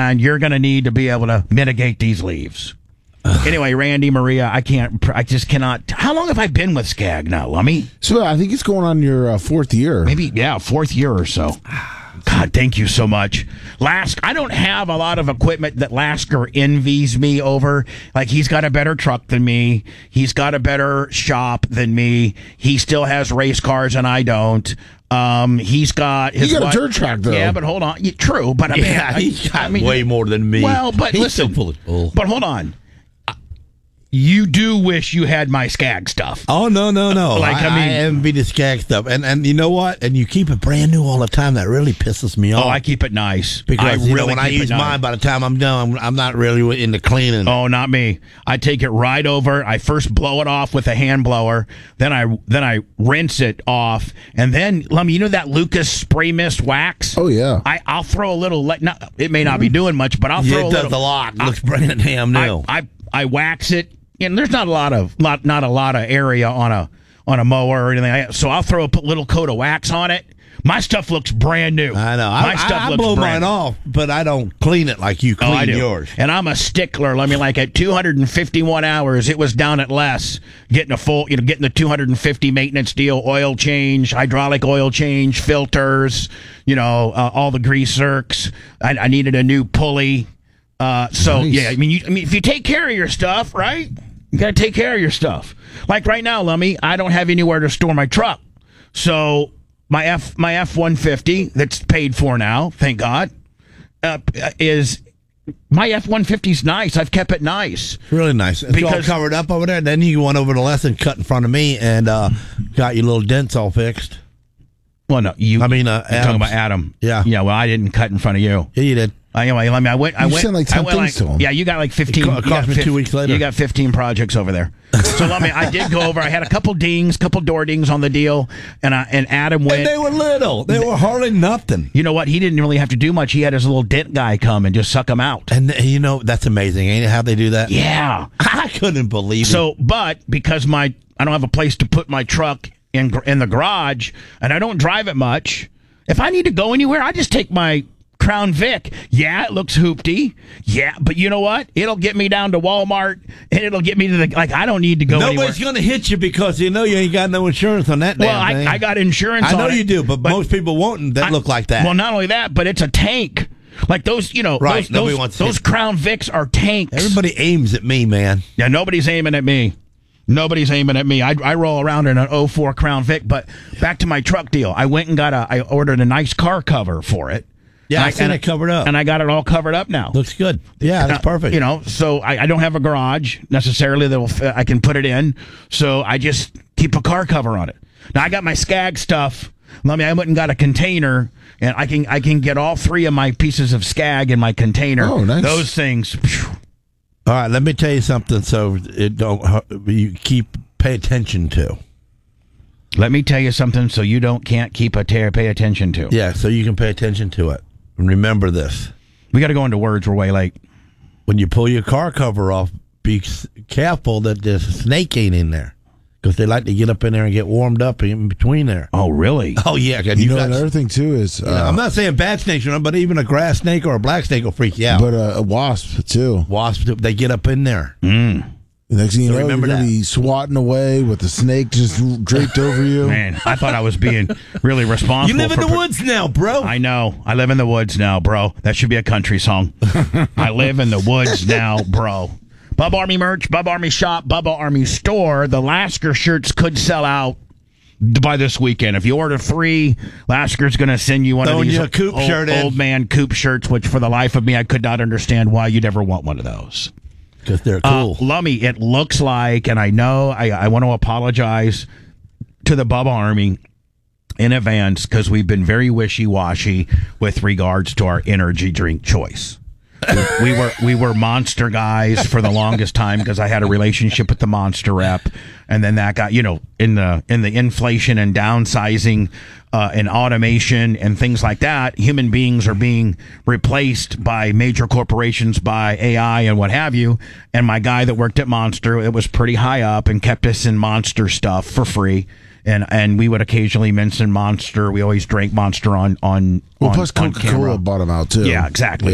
and you're going to need to be able to mitigate these leaves. Anyway, Randy, Maria, I just cannot. How long have I been with Skag now, Lummy? So I think it's going on your fourth year. Maybe, fourth year or so. God, thank you so much. I don't have a lot of equipment that Lasker envies me over. Like, he's got a better truck than me. He's got a better shop than me. He still has race cars and I don't. He's got his. You got a dirt track though. Yeah, but hold on. True, but he's got way more than me. Well, but he's listen. so full of bull. But hold on. You do wish you had my Skag stuff. Oh, no. Like, I mean, I envy the Skag stuff. And you know what? And you keep it brand new all the time. That really pisses me off. Oh, I keep it nice. Because when I use mine, by the time I'm done, I'm not really into cleaning. Oh, not me. I take it right over. I first blow it off with a hand blower. Then I rinse it off. And then, Lummy, you know that Lucas spray mist wax? Oh, yeah. I'll throw a little. It may not be doing much, but I'll throw a little. It does a lot. It looks brand damn new. I wax it. And there's not a lot of area on a mower or anything like that. So I'll throw a little coat of wax on it. My stuff looks brand new. I know. I blow mine off, but I don't clean it like you clean yours. And I'm a stickler. Let me at 251 hours, it was down at less. Getting the 250 maintenance deal, oil change, hydraulic oil change, filters, all the grease zerks. I needed a new pulley. Nice. Yeah, I mean, if you take care of your stuff, right? You got to take care of your stuff. Like right now, Lummy, I don't have anywhere to store my truck. So my F-150 that's paid for now, thank God, is my F-150's nice. I've kept it nice. Really nice. It's all covered up over there. Then you went over to Les and cut in front of me and got your little dents all fixed. Well, no, you're talking about Adam. Yeah. Yeah, well, I didn't cut in front of you. Yeah, you did. Anyway, I went. You sent like 10 things to him. Yeah, you got like 15. It cost me 2 weeks later. You got 15 projects over there. So I did go over. I had a couple door dings on the deal, and Adam went. And they were little. They were hardly nothing. You know what? He didn't really have to do much. He had his little dent guy come and just suck them out. And that's amazing, ain't it? How they do that? Yeah, I couldn't believe it. So, but because I don't have a place to put my truck in the garage, and I don't drive it much. If I need to go anywhere, I just take my Crown Vic. Yeah, it looks hoopty. Yeah, but you know what? It'll get me down to Walmart, and it'll get me to I don't need to go anywhere. Nobody's going to hit you because you ain't got no insurance on that damn thing. I got insurance on it. I know you do, but most people won't that look like that. Well, not only that, but it's a tank. Like those, right. those Crown Vics are tanks. Everybody aims at me, man. Yeah, nobody's aiming at me. Nobody's aiming at me. I roll around in an 04 Crown Vic, but back to my truck deal. I went and I ordered a nice car cover for it. Yeah, I seen it covered up. And I got it all covered up now. Looks good. Yeah, that's perfect. So I don't have a garage necessarily that I can put it in, so I just keep a car cover on it. Now, I got my Skag stuff. I went and got a container, and I can get all three of my pieces of Skag in my container. Oh, nice. Those things. Phew. All right, let me tell you something so you pay attention to. Let me tell you something so you can't pay attention to. Yeah, so you can pay attention to it. And remember this. We got to go into words. We're way late. When you pull your car cover off, be careful that there's a snake ain't in there. Because they like to get up in there and get warmed up in between there. Oh, really? Oh, yeah. Another thing, too, is... I'm not saying bad snakes, but even a grass snake or a black snake will freak you out. But a wasp, too. Wasps, they get up in there. The next thing you know, you're going to be swatting away with the snake just draped over you. Man, I thought I was being really responsible. You live in the woods now, bro. I know. I live in the woods now, bro. That should be a country song. I live in the woods now, bro. Bub Army merch, Bub Army shop, Bubba Army store. The Lasker shirts could sell out by this weekend. If you order 3, Lasker's going to send you one of these old man Coop shirts, which for the life of me, I could not understand why you'd ever want one of those. Because they're cool. Lummy, it looks like, and I know I want to apologize to the Bubba Army in advance because we've been very wishy-washy with regards to our energy drink choice. We were Monster guys for the longest time because I had a relationship with the Monster rep, and then that got in the inflation and downsizing and automation and things like that. Human beings are being replaced by major corporations, by AI and what have you. And my guy that worked at Monster, it was pretty high up and kept us in Monster stuff for free. And we would occasionally mention Monster. We always drank Monster on plus on Coca-Cola camera. bought them out too. Yeah, exactly.